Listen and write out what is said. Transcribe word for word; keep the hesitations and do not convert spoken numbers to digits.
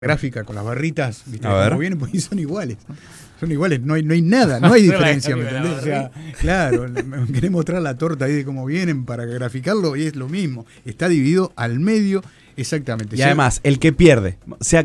gráfica con las barritas, ¿viste? A ver. Como vienen, pues son iguales. Son iguales, no hay, no hay nada, no hay diferencia, ¿me entendés? O sea, claro, me querés mostrar la torta ahí de cómo vienen para graficarlo y es lo mismo. Está dividido al medio exactamente. Y además, el que pierde, sea